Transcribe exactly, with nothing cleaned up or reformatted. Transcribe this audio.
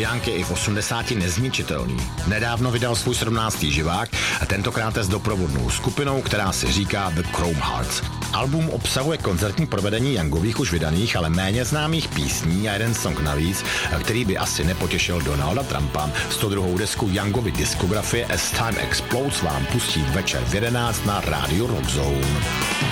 Young je i v osmdesáti nezničitelný. Nedávno vydal svůj sedmnáctý živák a tentokrát s doprovodnou skupinou, která se říká The Chrome Hearts. Album obsahuje koncertní provedení Youngových už vydaných, ale méně známých písní a jeden song navíc, který by asi nepotěšil Donalda Trumpa. sto druhou desku Youngovy diskografie As Time Explodes vám pustí večer v jedenáct na rádiu Rock Zone.